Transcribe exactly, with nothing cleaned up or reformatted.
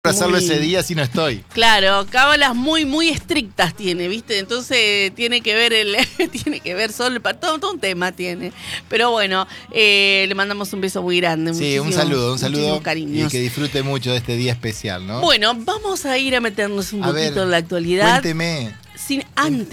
hacerlo muy... ese día si no estoy. Claro, cábalas muy, muy estrictas tiene, ¿viste? Entonces tiene que ver el, tiene que ver solo, todo, todo un tema tiene. Pero bueno, eh, le mandamos un beso muy grande. Sí, un saludo, un saludo. Cariños. Y que disfrute mucho de este día especial, ¿no? Bueno, vamos a ir a meternos un a poquito ver, en la actualidad. Cuénteme. Sin antes.